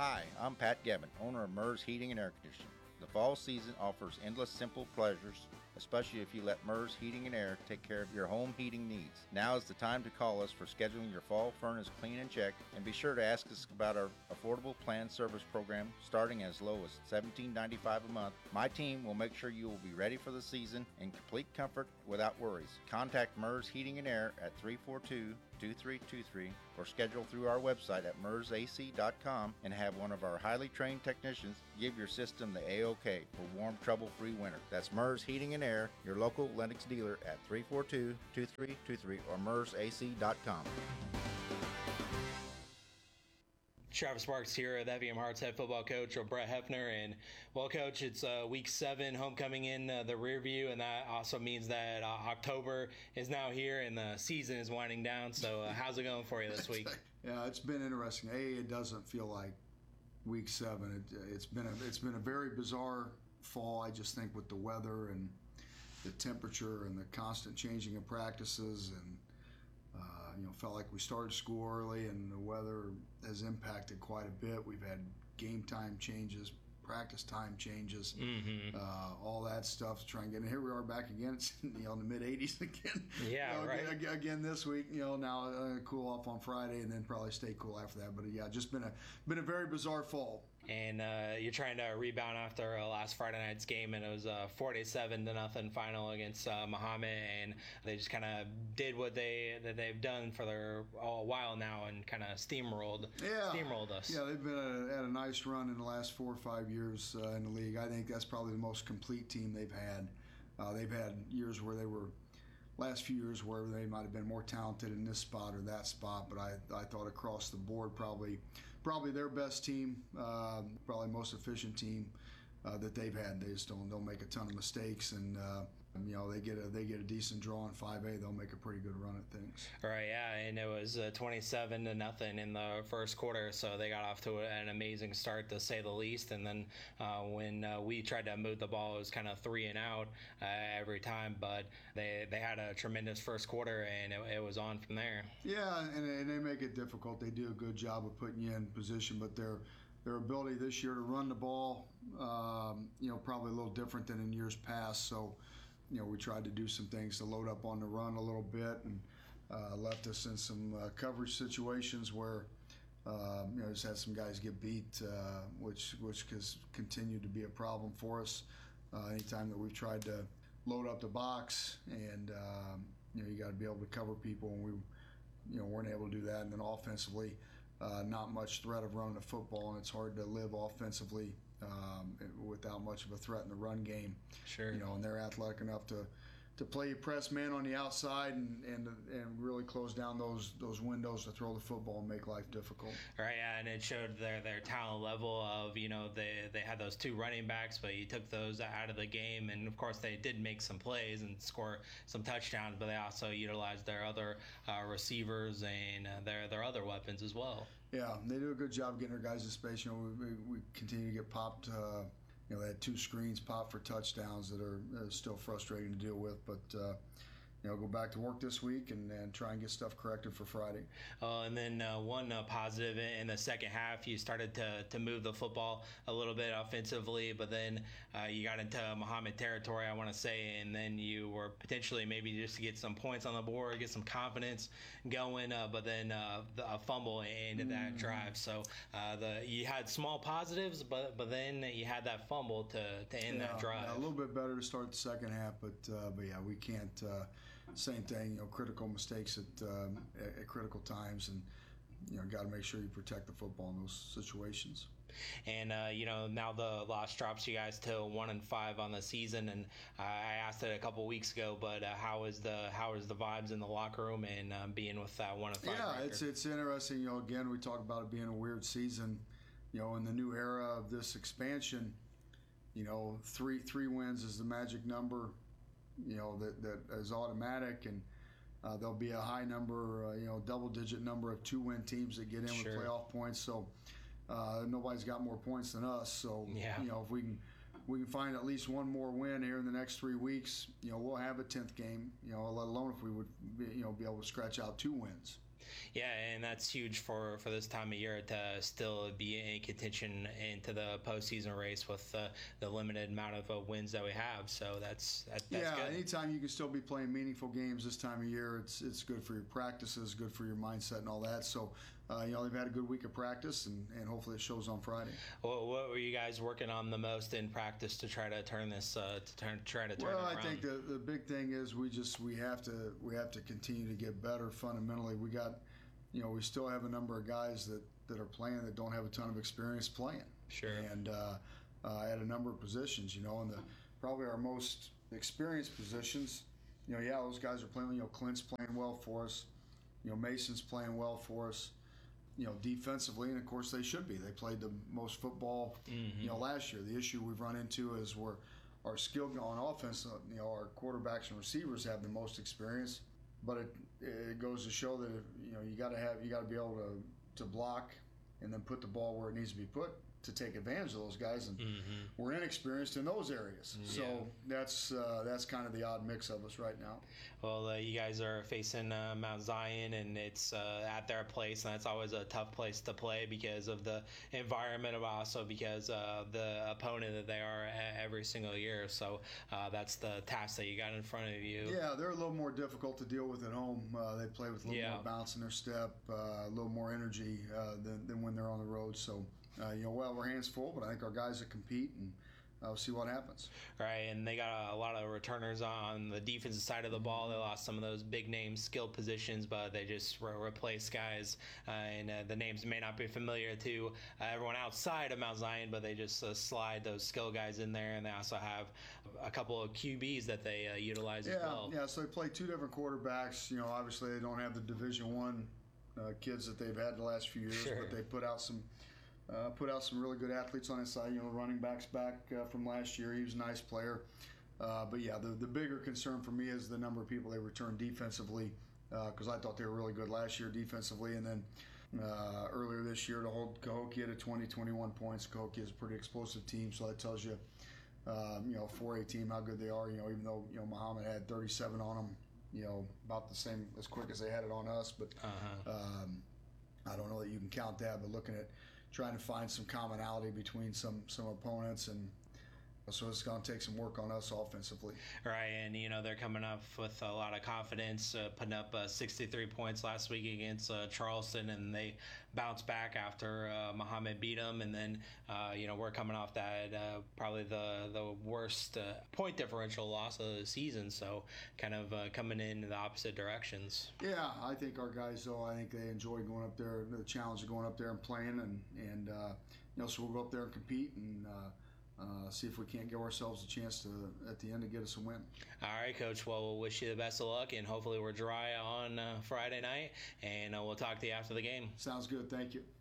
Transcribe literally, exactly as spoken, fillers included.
Hi, I'm Pat Gavin, owner of MERS Heating and Air Conditioning. The fall season offers endless simple pleasures, especially if you let MERS Heating and Air take care of your home heating needs. Now is the time to call us for scheduling your fall furnace clean and check, and be sure to ask us about our affordable planned service program starting as low as seventeen ninety-five a month. My team will make sure you will be ready for the season in complete comfort without worries. Contact MERS Heating and Air at three four two, two three two three or schedule through our website at mers a c dot com and have one of our highly trained technicians give your system the A-OK for warm, trouble-free winter. That's MERS Heating and Air, your local Lennox dealer at three four two, two three two three or mers a c dot com. Travis Sparks here, the Effingham Hearts head football coach, or Brett Hefner. And, well, Coach, it's uh, week seven, homecoming in uh, the rear view, and that also means that uh, October is now here and the season is winding down. So uh, how's it going for you this week? Yeah, it's been interesting. A, it doesn't feel like week seven. It, it's been a, it's been a very bizarre fall, I just think, with the weather and the temperature and the constant changing of practices, and Uh, you know, felt like we started school early, and the weather has impacted quite a bit. We've had game time changes, practice time changes, mm-hmm. uh, all that stuff to try and get in. Here we are back again, it's, you know, in the mid eighties again. Yeah, you know, right. Again, again this week, you know, now uh, cool off on Friday, and then probably stay cool after that. But yeah, just been a been a very bizarre fall. And uh, you're trying to rebound after uh, last Friday night's game, and it was a forty-seven to nothing final against uh, Muhammad, and they just kind of did what they that they've done for their all a while now, and kind of steamrolled yeah. steamrolled us. Yeah, they've been a, had a nice run in the last four or five years uh, in the league. I think that's probably the most complete team they've had. Uh, they've had years where they were. Last few years where they might have been more talented in this spot or that spot, but I, I thought across the board probably probably their best team, uh, probably most efficient team uh, that they've had. They just don't don't make a ton of mistakes, and uh, you know they get a they get a decent draw in five A. They'll make a pretty good run at things. Right, yeah, and it was uh, twenty-seven to nothing in the first quarter, so they got off to an amazing start, to say the least. And then uh, when uh, we tried to move the ball, it was kind of three and out uh, every time. But they they had a tremendous first quarter, and it, it was on from there. Yeah, and, and they make it difficult. They do a good job of putting you in position, but their their ability this year to run the ball, um, you know, probably a little different than in years past. So, you know, we tried to do some things to load up on the run a little bit, and uh, left us in some uh, coverage situations where, uh, you know, just had some guys get beat, uh, which which has continued to be a problem for us. Uh, anytime that we've tried to load up the box, and um, you know, you got to be able to cover people, and we, you know, weren't able to do that. And then offensively, uh, not much threat of running the football, and it's hard to live offensively um, without much of a threat in the run game. Sure. You know, and they're athletic enough to to play press man on the outside and, and and really close down those those windows to throw the football and make life difficult. Right, yeah, and it showed their their talent level of, you know, they they had those two running backs, but you took those out of the game, and of course they did make some plays and score some touchdowns, but they also utilized their other uh, receivers and uh, their their other weapons as well. Yeah, they do a good job getting their guys in space. You know, we, we continue to get popped. Uh, You know, they had two screens popped for touchdowns that are uh, still frustrating to deal with, but uh, you know, go back to work this week and, and try and get stuff corrected for Friday. Uh, and then uh, one uh, positive in the second half, you started to, to move the football a little bit offensively, but then uh, you got into Muhammad territory, I want to say, and then you were potentially maybe just to get some points on the board, get some confidence going, uh, but then uh, the, a fumble ended that mm. drive. So uh, the you had small positives, but but then you had that fumble to, to end yeah, that drive. Yeah, a little bit better to start the second half, but uh, but yeah, we can't. Uh, Same thing, you know, critical mistakes at, um, at, at critical times, and you know, got to make sure you protect the football in those situations. And uh, you know, now the loss drops you guys to one and five on the season. And uh, I asked it a couple weeks ago, but uh, how is the how is the vibes in the locker room and uh, being with that one and five? Yeah, record? it's it's interesting. You know, again, we talk about it being a weird season. You know, in the new era of this expansion, you know, three three wins is the magic number. You know, that that is automatic, and uh, there'll be a high number, uh, you know, double-digit number of two-win teams that get in sure. with playoff points. So uh, nobody's got more points than us. So yeah. you know, if we can we can find at least one more win here in the next three weeks, you know, we'll have a tenth game. You know, let alone if we would, be, you know, be able to scratch out two wins. Yeah, and that's huge for, for this time of year to still be in contention into the postseason race with uh, the limited amount of uh, wins that we have. So that's that, that's yeah. good. Anytime you can still be playing meaningful games this time of year, it's it's good for your practices, good for your mindset, and all that. So. Uh, you know, they've had a good week of practice, and, and hopefully it shows on Friday. Well, what were you guys working on the most in practice to try to turn this, uh, to turn, try to turn well, it around? I think the, the big thing is we just we have to we have to continue to get better fundamentally. We got, you know, we still have a number of guys that, that are playing that don't have a ton of experience playing. Sure. And uh, uh, at a number of positions, you know, and the probably our most experienced positions, you know, yeah, those guys are playing. You know, Clint's playing well for us. You know, Mason's playing well for us. You know, defensively, and of course they should be. They played the most football, mm-hmm. you know, last year. The issue we've run into is where our skill on offense, you know, our quarterbacks and receivers have the most experience, but it it goes to show that if, you know you got to have you got to be able to to block and then put the ball where it needs to be put to take advantage of those guys, and mm-hmm. we're inexperienced in those areas. Yeah. So that's uh, that's kind of the odd mix of us right now. Well, uh, you guys are facing uh, Mount Zion, and it's uh, at their place, and that's always a tough place to play because of the environment, but also because uh, the opponent that they are every single year. So uh, that's the task that you got in front of you. Yeah, they're a little more difficult to deal with at home. Uh, they play with a little yeah. more bounce in their step, uh, a little more energy uh, than, than when they're on the road. So. Uh, you know, well, we're hands full, but I think our guys that compete, and uh, we'll see what happens. Right, and they got a, a lot of returners on the defensive side of the ball. They lost some of those big name skilled positions, but they just re- replace guys, uh, and uh, the names may not be familiar to uh, everyone outside of Mount Zion, but they just uh, slide those skill guys in there, and they also have a couple of Q Bs that they uh, utilize yeah, as well. Yeah, so they play two different quarterbacks. You know, obviously they don't have the Division One uh, kids that they've had the last few years, sure. but they put out some. Uh, put out some really good athletes on his side. You know, running backs back uh, from last year. He was a nice player. Uh, but yeah, the, the bigger concern for me is the number of people they return defensively, because uh, I thought they were really good last year defensively. And then uh, earlier this year to hold Cahokia to twenty, twenty-one points. Cahokia is a pretty explosive team, so that tells you, um, you know, four A team how good they are. You know, even though you know Muhammad had thirty-seven on them, you know, about the same as quick as they had it on us. But uh-huh. um, I don't know that you can count that. But looking at trying to find some commonality between some some opponents, and so it's going to take some work on us offensively. Right, and you know they're coming up with a lot of confidence, uh, putting up uh, sixty-three points last week against uh, Charleston, and they bounced back after uh, Muhammad beat them, and then uh, you know we're coming off that uh, probably the the worst uh, point differential loss of the season, so kind of uh, coming in the opposite directions. Yeah, I think our guys though, I think they enjoy going up there, the challenge of going up there and playing, and and uh, you know so we'll go up there and compete and. Uh, Uh, see if we can't give ourselves a chance to, at the end, to get us a win. All right, Coach. Well, we'll wish you the best of luck, and hopefully we're dry on uh, Friday night, and uh, we'll talk to you after the game. Sounds good. Thank you.